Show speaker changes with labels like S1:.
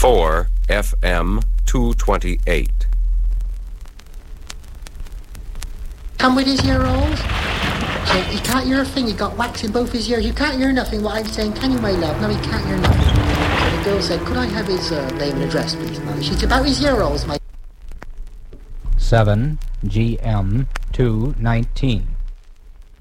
S1: 4 FM 228.
S2: Come with his ear rolls? So he can't hear a thing, he got wax in both his ears. You can't hear nothing what I'm saying, can you, my love? No, he can't hear nothing. So the girl said, could I have his name and address, please, Molly? She's about his ear rolls, my...
S3: 7 GM 219.